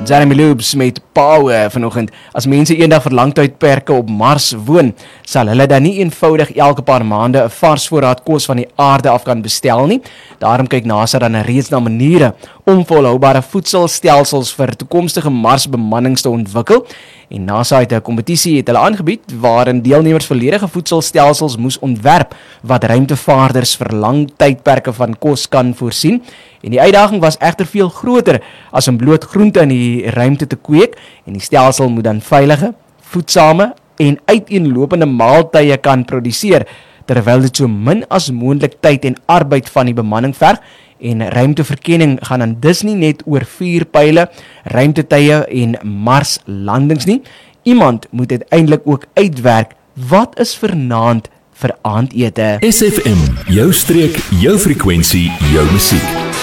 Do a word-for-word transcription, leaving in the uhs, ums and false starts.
Jeremy Loops met Power vanoggend. As mense eendag vir langtydperke op Mars woon, sal hulle dan nie eenvoudig elke paar maande 'n vars voorraad kos van die aarde af kan bestel nie. Daarom kyk NASA dan reeds na maniere om volhoubare voedselstelsels vir toekomstige Mars-bemannings te ontwikkel. En NASA het 'n kompetisie het hulle aangebied waarin deelnemers volledige voedselstelsels moes ontwerp wat ruimtevaarders vir lang tydperke van kos kan voorsien. En die uitdaging was egter veel groter as om bloot groente in die ruimte te kweek, en die stelsel moet dan veilige, voedsame en uiteenlopende maaltye kan produseer, terwyl dit so min as moontlik tyd en arbeid van die bemanning verg. En ruimteverkenning gaan dan dus nie net oor vuurpyle, ruimtetye en Marslandings nie. Iemand moet uiteindelik ook uitwerk wat is vanaand vir aandete. S F M, jou streek, jou frekwensie, jou musiek.